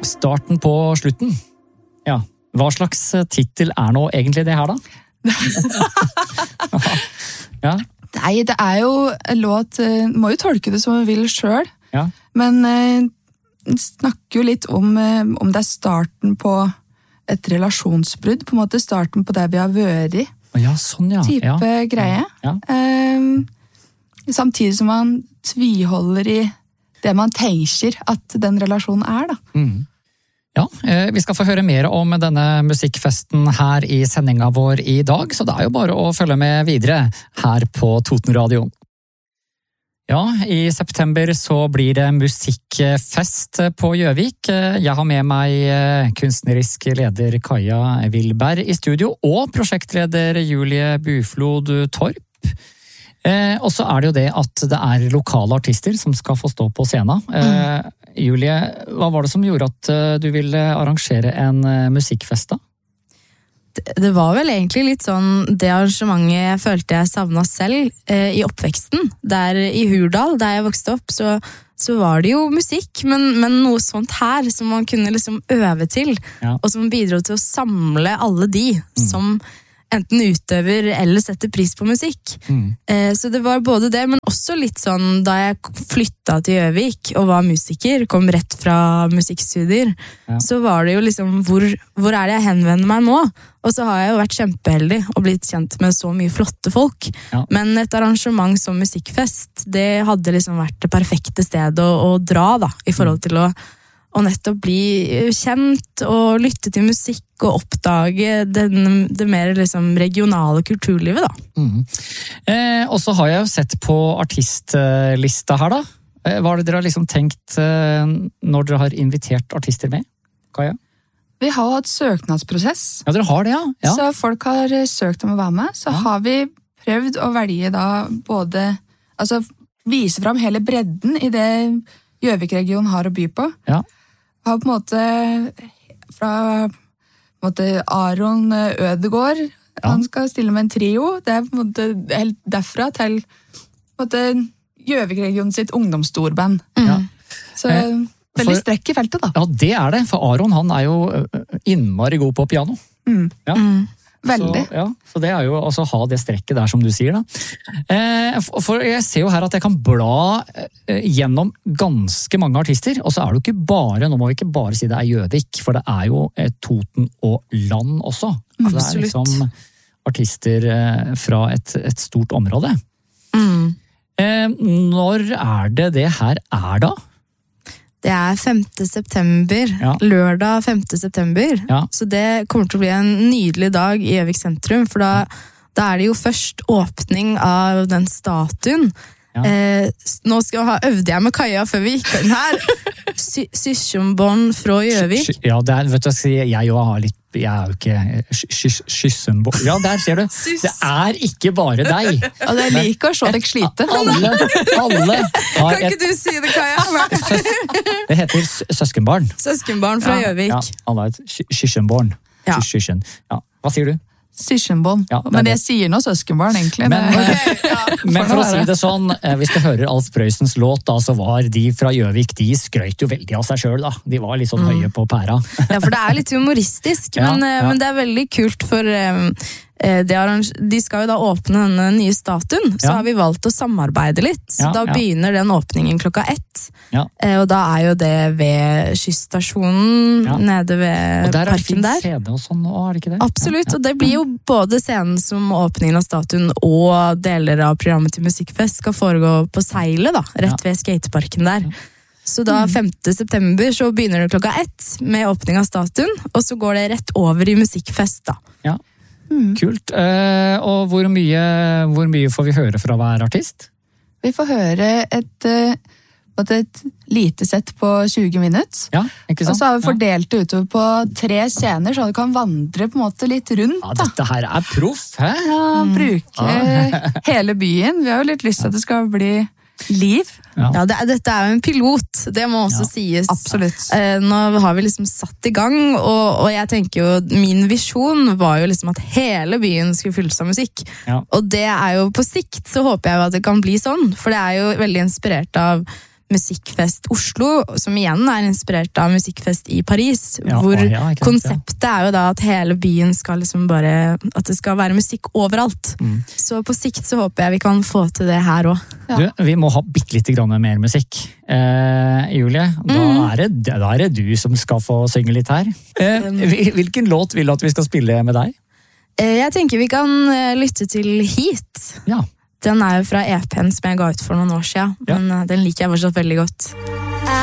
starten på slutten. Ja, hva slags titel nå egentlig det her da? Ja. Nei, det jo en låt, må jo tolke det som man vil selv, Ja. men snakker jo litt om det starten på et relasjonsbrudd, på en måte starten på det vi har vært i. Ja, sånn ja. Type greie. Ja. Samtidig som man tviholder i det man tenker at den relasjonen da. Ja, vi skal få høre mer om denne musikkfesten her i sendinga vår i dag, så det jo bare å følge med videre her på Totenradioen. Ja, i september så blir det musikkfest på Gjøvik. Jeg har med meg kunstnerisk leder Kaja Wilberg i studio, og prosjektleder Julie Buflod Torp. Og så det jo det at det lokale artister som skal få stå på scenen. Julie, hva var det som gjorde at du ville arrangere en musikkfest da? Det var vel egentlig litt sånn det arrangementet jeg følte jeg savnet selv i oppveksten. Der i Hurdal, der jeg vokste opp, så var det jo musikk, men noe sånt her som man kunne liksom øve til, og som bidro til å samle alle de som enten utøver eller setter pris på musikk. Så det var både det, men også litt sånn da jeg flyttet til Gjøvik og var musiker, kom rett fra musikkstudier, så var det jo liksom, hvor det jeg henvender meg nå? Og så har jeg jo vært kjempeheldig og blitt kjent med så mye flotte folk. Men et arrangement som musikkfest, det hadde liksom vært det perfekte stedet å dra da, i forhold til å nettopp bli kjent og lytte til musikk og oppdage det mer liksom regionale kulturlivet da. Og så har jeg jo sett på artistlista her da. Hva det dere har liksom tenkt når dere har invitert artister med, Kaja? Vi har hatt søknadsprosess. Ja, dere har det, ja. Så folk har søkt om å være med. Så har vi prøvd å velge da både, altså vise fram hele bredden i det Gjøvik-regionen har å by på. Ja. Har på en måte fra Aron Ødegård, han skal stille med en trio. Det på en måte helt derfra til på en måte Gjøvik-regionen sitt ungdomsstorband. Så veldig strekk i feltet da. Ja, det det, for Aron han jo innmari god på piano. Ja. Veldig. Så det jo altså ha det strekket der som du sier da. For jeg ser jo her at jeg kan bla gjennom ganske mange artister, og så det jo ikke bare, nå må vi ikke bare si det Gjøvik, for det jo Toten og land også. Absolutt. Det liksom artister fra et stort område. Når det her da? Det 5. september, lørdag 5. september, så det kommer til å bli en nydelig dag i Gjøvik sentrum, for da det jo først åpning av den statuen. Nå øvde jeg med Kaja før vi gikk den her. Syskjenbarn fra Gjøvik. Ja, vet du, jeg jo jo ikke Syskjenbarn. Ja, der ser du. Det ikke bare deg. Og det liker å se deg slite. Alle har Kan ikke du si det, Kaja? Det heter søskenbarn. Søskenbarn fra Gjøvik. Ja, alle har et syskjenbarn. Ja. Hva sier du? Syskjenbarn. Men jeg sier noe søskenbarn, egentlig. Men for å si det sånn, hvis du hører Alf Prøysens låt, da, så var de fra Gjøvik, de skrøt jo veldig av seg selv, da. De var litt sånn høye på pæra. Ja, for det litt humoristisk, men det veldig kult, for de skal jo da åpne denne nye statuen, så har vi valgt å samarbeide litt. Så da begynner den åpningen 1:00. Og da jo det ved skysstasjonen nede ved parken der. Og der fin scene og sånn, det ikke det? Absolutt, og det blir jo både scenen som åpningen av statuen og deler av programmet til musikkfest skal foregå på seilet da, rett ved skateparken der. Så da 5. september så begynner det 1:00 med åpning av statuen, og så går det rett over i musikkfest da. Ja. Kult. Og hvor mye får vi høre fra hver artist? Vi får høre et lite sett på 20 minutter. Ja, ikke sant? Og så har vi fordelt det utover på 3 scener, så du kan vandre på en måte litt rundt. Ja, dette her proff, hæ? Ja, bruke hele byen. Vi har jo litt lyst til at det skal bli liv. Ja, dette jo en pilot, det må også sies. Absolutt. Nå har vi liksom satt i gang, og jeg tenker jo, min visjon var jo liksom at hele byen skulle fylles av musikk. Og det jo på sikt, så håper jeg jo at det kan bli sånn, for det jo veldig inspirert av Musikkfest Oslo, som igjen inspirert av Musikkfest i Paris, hvor konseptet jo da at hele byen skal liksom bare, at det skal være musikk overalt. Så på sikt så håper jeg vi kan få til det her også. Du, vi må ha bitte litt mer musikk. Julie, da det du som skal få synge litt her. Hvilken låt vil du at vi skal spille med deg? Jeg tenker vi kan lytte til Heat. Ja. Den jo fra EP-en som jeg ga ut for noen år siden, men den liker jeg fortsatt veldig godt.